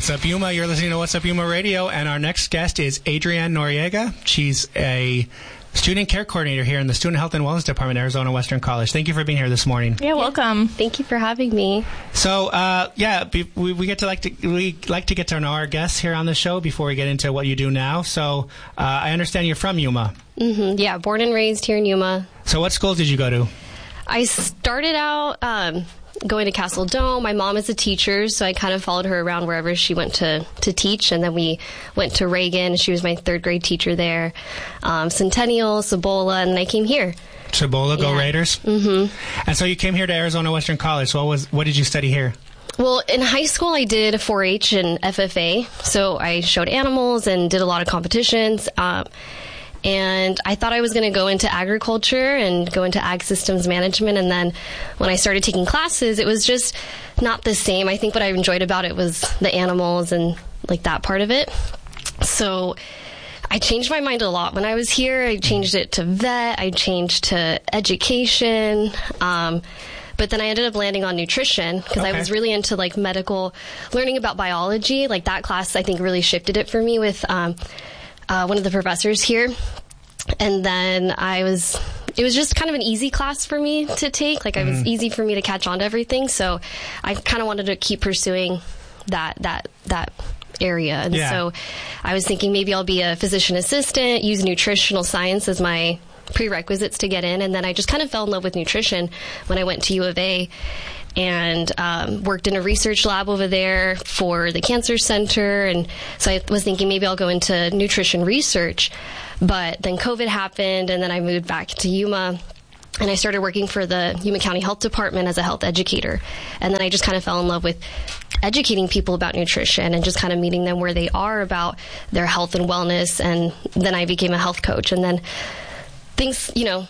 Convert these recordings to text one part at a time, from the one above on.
What's up, Yuma? You're listening to What's Up, Yuma Radio, and our next guest is Adrienne Noriega. She's a student care coordinator here in the Student Health and Wellness Department, Arizona Western College. Thank you for being here this morning. Yeah, welcome. Thank you for having me. So, we like to get to know our guests here on the show before we get into what you do now. So, I understand you're from Yuma. Mm-hmm. Yeah, born and raised here in Yuma. So, what schools did you go to? I started out going to Castle Dome. My mom is a teacher, so I kind of followed her around wherever she went to teach. And then we went to Reagan. She was my third grade teacher there. Centennial, Cibola, and then I came here. Cibola, go Raiders. Mm-hmm. And so you came here to Arizona Western College. So what did you study here? Well, in high school, I did 4-H and FFA. So I showed animals and did a lot of competitions. And I thought I was going to go into agriculture and go into ag systems management. And then when I started taking classes, it was just not the same. I think what I enjoyed about it was the animals and like that part of it. So I changed my mind a lot. When I was here, I changed it to vet. I changed to education. But then I ended up landing on nutrition because I was really into like medical, learning about biology. Like that class, I think really shifted it for me with one of the professors here. And then it was just kind of an easy class for me to take. Like it was easy for me to catch on to everything. So I kind of wanted to keep pursuing that area. And so I was thinking maybe I'll be a physician assistant, use nutritional science as my prerequisites to get in. And then I just kind of fell in love with nutrition when I went to U of A and worked in a research lab over there for the Cancer Center. And so I was thinking maybe I'll go into nutrition research. But then COVID happened, and then I moved back to Yuma, and I started working for the Yuma County Health Department as a health educator. And then I just kind of fell in love with educating people about nutrition and just kind of meeting them where they are about their health and wellness. And then I became a health coach. And then things,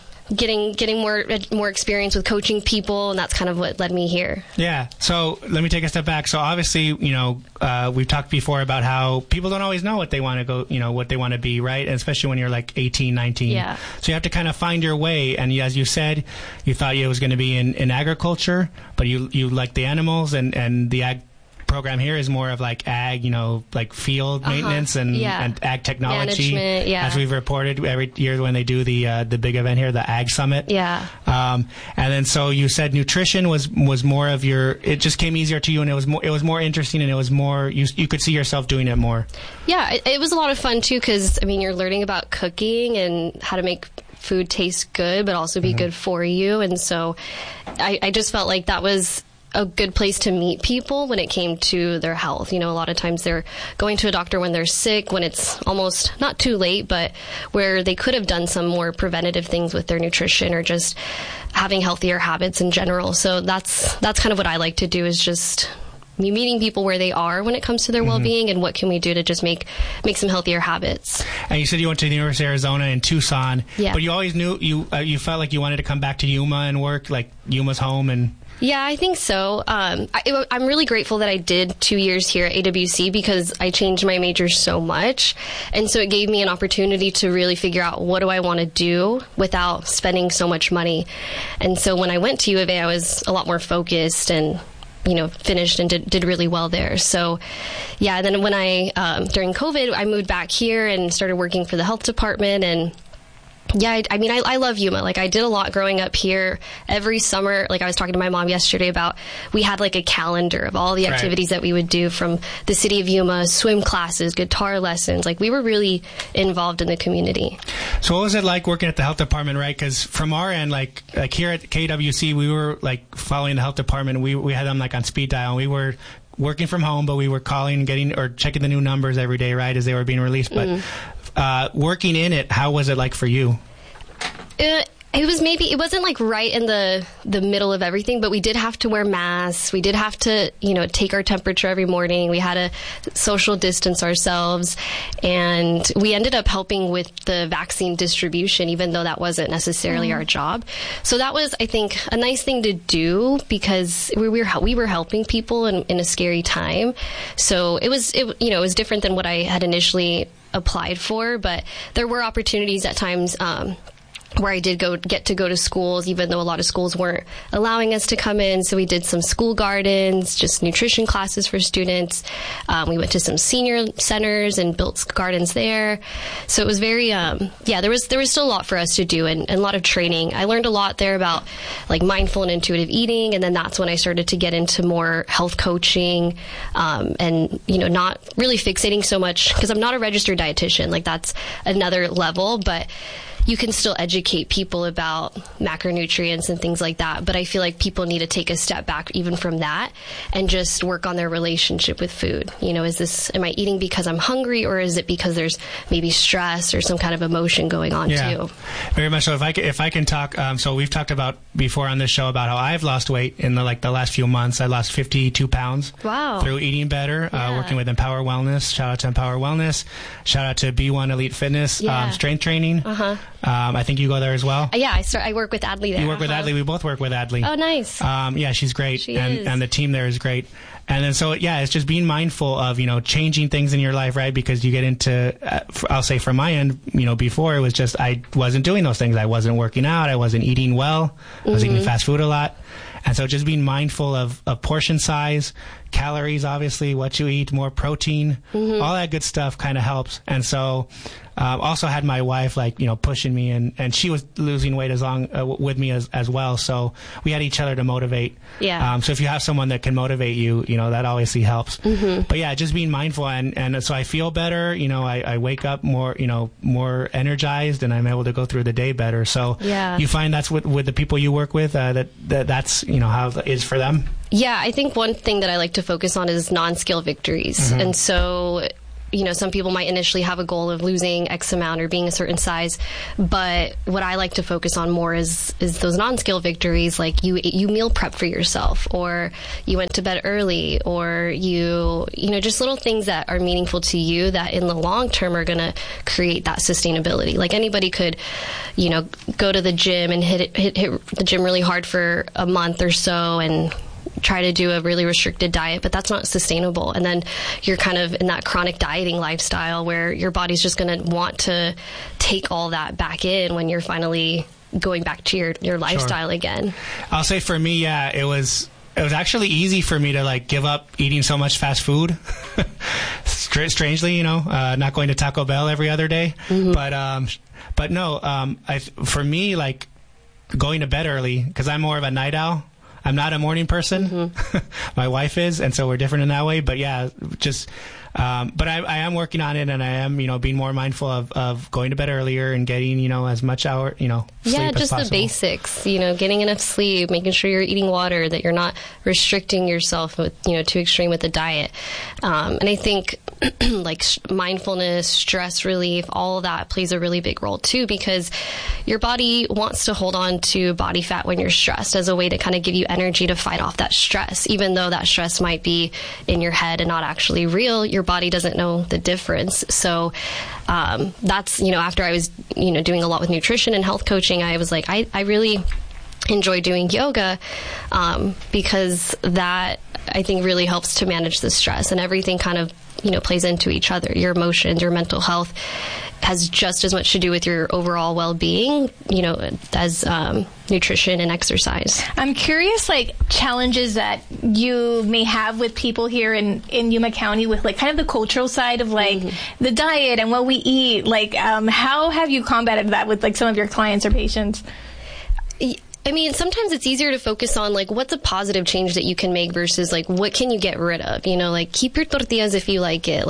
getting more experience with coaching people, and that's kind of what led me here. Yeah. So let me take a step back. So obviously, we've talked before about how people don't always know what they want to go, what they want to be, right? And especially when you're like 18, 19. Yeah. So you have to kind of find your way. And as you said, you thought it was going to be in agriculture, but you like the animals and the ag program here is more of like ag, like field maintenance and ag technology. Management, as we've reported every year when they do the big event here, the Ag Summit. Yeah. And then so you said nutrition was more of it just came easier to you, and it was more interesting, and it was more you could see yourself doing it more. Yeah, it was a lot of fun too, because you're learning about cooking and how to make food taste good, but also be good for you. And so I just felt like that was a good place to meet people when it came to their health. A lot of times they're going to a doctor when they're sick, when it's almost not too late, but where they could have done some more preventative things with their nutrition or just having healthier habits in general. So that's kind of what I like to do, is just meeting people where they are when it comes to their well-being, and what can we do to just make some healthier habits. And you said you went to the University of Arizona in Tucson, but you always knew you felt like you wanted to come back to Yuma and work, like Yuma's home. And yeah, I think so. I'm really grateful that I did 2 years here at AWC, because I changed my major so much. And so it gave me an opportunity to really figure out what do I want to do without spending so much money. And so when I went to U of A, I was a lot more focused and finished and did really well there. So, yeah, then when during COVID, I moved back here and started working for the health department. And yeah, I love Yuma. Like, I did a lot growing up here. Every summer, like I was talking to my mom yesterday about, we had like a calendar of all the activities that we would do from the city of Yuma, swim classes, guitar lessons. Like, we were really involved in the community. So what was it like working at the health department, right? Because from our end, like here at KWC, we were like following the health department. We had them like on speed dial, and we were working from home, but we were calling, checking the new numbers every day, right, as they were being released. But working in it, how was it like for you? It wasn't like right in the middle of everything, but we did have to wear masks. We did have to, take our temperature every morning. We had to social distance ourselves, and we ended up helping with the vaccine distribution, even though that wasn't necessarily our job. So that was, I think, a nice thing to do, because we were helping people in a scary time. So it was different than what I had initially applied for, but there were opportunities at times, where I did get to go to schools, even though a lot of schools weren't allowing us to come in. So we did some school gardens, just nutrition classes for students. We went to some senior centers and built gardens there. So it was very, there was still a lot for us to do and a lot of training. I learned a lot there about like mindful and intuitive eating. And then that's when I started to get into more health coaching, and, not really fixating so much, because I'm not a registered dietitian. Like that's another level, but you can still educate people about macronutrients and things like that. But I feel like people need to take a step back even from that and just work on their relationship with food. Am I eating because I'm hungry, or is it because there's maybe stress or some kind of emotion going on too? Very much so. If I can talk, so we've talked about before on this show about how I've lost weight in the last few months. I lost 52 pounds. Wow. Through eating better, working with Empower Wellness. Shout out to Empower Wellness. Shout out to B1 Elite Fitness, strength training. I think you go there as well. Yeah, I work with Adley there. You work with Adley. We both work with Adley. Oh, nice. She's great. She is. And the team there is great. And then it's just being mindful of, changing things in your life, right? Because you get into, I'll say from my end, before it was just, I wasn't doing those things. I wasn't working out. I wasn't eating well. I was eating fast food a lot. And so just being mindful of portion size, calories, obviously, what you eat, more protein, all that good stuff kind of helps. And so also had my wife pushing me, and she was losing weight with me as well. So we had each other to motivate. Yeah. So if you have someone that can motivate you, that obviously helps. But yeah, just being mindful, and so I feel better. I wake up more energized, and I'm able to go through the day better. So you find that's with the people you work with, that's how it is for them. Yeah, I think one thing that I like to focus on is non-scale victories. And so, some people might initially have a goal of losing X amount or being a certain size, but what I like to focus on more is those non-scale victories, like you meal prep for yourself, or you went to bed early, or you just little things that are meaningful to you that in the long term are going to create that sustainability. Like anybody could, go to the gym and hit the gym really hard for a month or so and try to do a really restricted diet, but that's not sustainable. And then you're kind of in that chronic dieting lifestyle where your body's just going to want to take all that back in when you're finally going back to your lifestyle again. I'll say for me, it was actually easy for me to give up eating so much fast food. Strangely, not going to Taco Bell every other day. But no, for me, going to bed early, because I'm more of a night owl. I'm not a morning person. My wife is, and so we're different in that way. But yeah, just but I am working on it, and I am being more mindful of going to bed earlier and getting as much hour sleep just as the basics. Getting enough sleep, making sure you're eating water, that you're not restricting yourself with too extreme with the diet. And I think mindfulness, stress relief, all of that plays a really big role too, because your body wants to hold on to body fat when you're stressed as a way to kind of give you energy to fight off that stress. Even though that stress might be in your head and not actually real, your body doesn't know the difference. So that's, after I was, doing a lot with nutrition and health coaching, I was like, I really enjoy doing yoga because that, I think, really helps to manage the stress, and everything kind of plays into each other. Your emotions, your mental health has just as much to do with your overall well-being, as nutrition and exercise. I'm curious, challenges that you may have with people here in Yuma County with kind of the cultural side of the diet and what we eat. How have you combated that with some of your clients or patients? I mean, sometimes it's easier to focus on what's a positive change that you can make versus what can you get rid of. Keep your tortillas if you like it.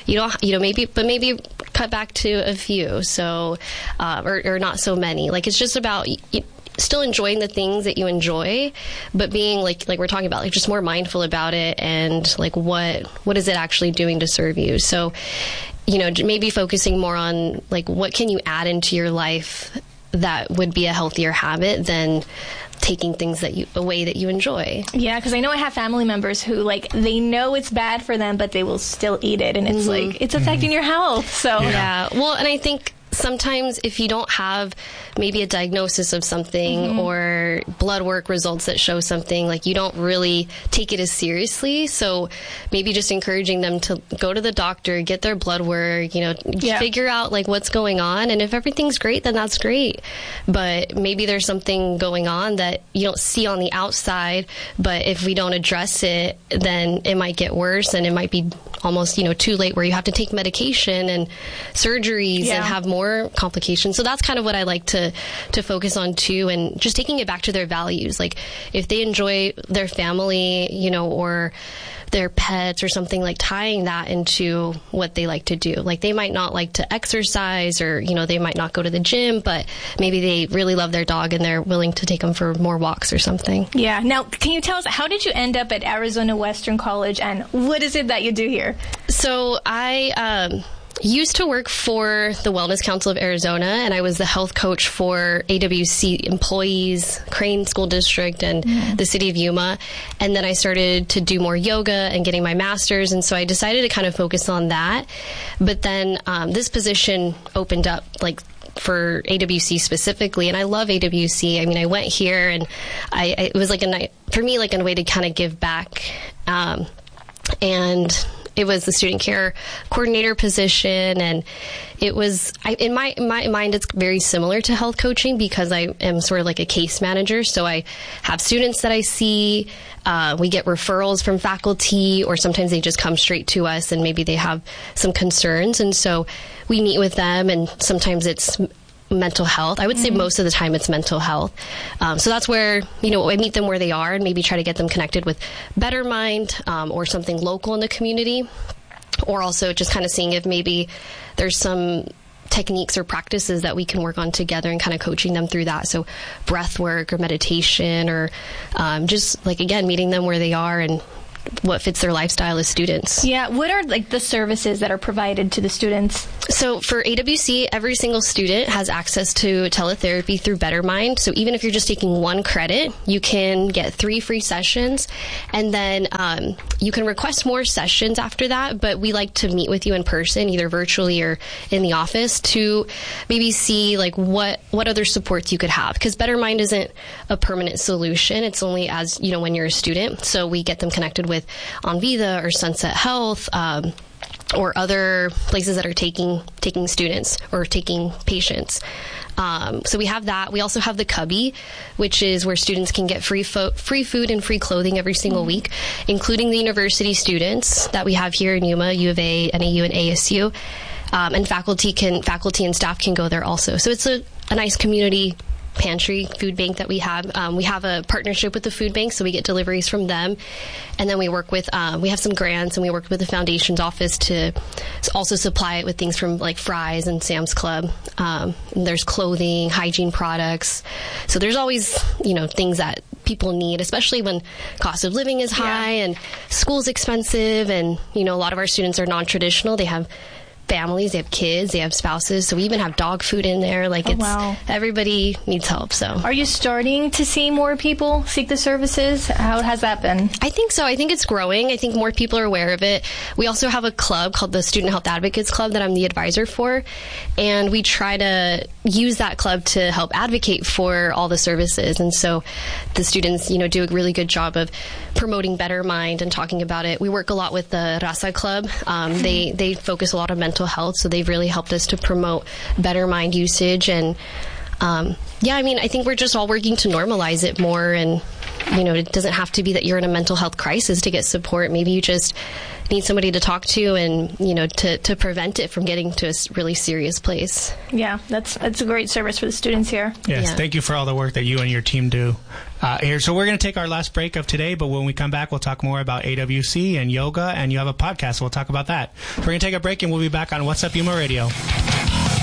Maybe cut back to a few. So, or not so many. It's just about still enjoying the things that you enjoy, but being like we're talking about, just more mindful about it and what is it actually doing to serve you. So, maybe focusing more on what can you add into your life that would be a healthier habit than taking things away that you enjoy. Yeah, because I know I have family members who they know it's bad for them, but they will still eat it, and it's it's affecting your health. So yeah. Well, and I think sometimes if you don't have maybe a diagnosis of something or blood work results that show something, like you don't really take it as seriously. So maybe just encouraging them to go to the doctor, get their blood work, figure out like what's going on. And if everything's great, then that's great. But maybe there's something going on that you don't see on the outside, but if we don't address it, then it might get worse, and it might be almost, too late, where you have to take medication and surgeries and have more complications. So that's kind of what I like to focus on too, and just taking it back to their values. Like if they enjoy their family, or their pets or something, like tying that into what they like to do. Like they might not like to exercise, or, they might not go to the gym, but maybe they really love their dog and they're willing to take them for more walks or something. Yeah. Now, can you tell us, how did you end up at Arizona Western College, and what is it that you do here? So I used to work for the Wellness Council of Arizona, and I was the health coach for AWC employees, Crane School District, and the city of Yuma. And then I started to do more yoga and getting my master's, and so I decided to kind of focus on that. But then this position opened up, like, for AWC specifically, and I love AWC. I mean, I went here, and it was like for me, like a way to kind of give back, and it was the student care coordinator position, and it was, in my mind, it's very similar to health coaching because I am sort of like a case manager. So I have students that I see, we get referrals from faculty, or sometimes they just come straight to us and maybe they have some concerns. And so we meet with them, and sometimes it's mental health. I would say most of the time it's mental health. So that's where, I meet them where they are and maybe try to get them connected with Better Mind or something local in the community, or also just kind of seeing if maybe there's some techniques or practices that we can work on together and kind of coaching them through that. So breath work or meditation, or just like, again, meeting them where they are and what fits their lifestyle as students. Yeah. What are like the services that are provided to the students? So for AWC, every single student has access to teletherapy through Better Mind. So even if you're just taking one credit, you can get 3 free sessions, and then you can request more sessions after that. But we like to meet with you in person, either virtually or in the office, to maybe see like what other supports you could have. Because Better Mind isn't a permanent solution. It's only as, when you're a student. So we get them connected with Onvida or Sunset Health, or other places that are taking students or taking patients. So we have that. We also have the Cubby, which is where students can get free food and free clothing every single week, including the university students that we have here in Yuma, U of A, NAU, and ASU. And faculty and staff can go there also. So it's a nice community pantry food bank that we have. We have a partnership with the food bank, so we get deliveries from them. And then we work with, we have some grants, and we work with the foundation's office to also supply it with things from like Fry's and Sam's Club. And there's clothing, hygiene products. So there's always, things that people need, especially when cost of living is high and school's expensive. And, a lot of our students are non-traditional. They have families, they have kids, they have spouses, so we even have dog food in there. Like, everybody needs help. So are you starting to see more people seek the services? How has that been? I think so. I think it's growing. I think more people are aware of it. We also have a club called the Student Health Advocates Club that I'm the advisor for, and we try to use that club to help advocate for all the services. And so the students, do a really good job of promoting Better Mind and talking about it. We work a lot with the Raza Club. They focus a lot on mental health, so they've really helped us to promote Better Mind usage. And I think we're just all working to normalize it more. And it doesn't have to be that you're in a mental health crisis to get support. Maybe you just need somebody to talk to, and to prevent it from getting to a really serious place. Yeah, that's a great service for the students here. Yes, thank you for all the work that you and your team do here. So we're going to take our last break of today, but when we come back, we'll talk more about AWC and yoga, and you have a podcast, so we'll talk about that. We're going to take a break, and we'll be back on What's Up Yuma Radio.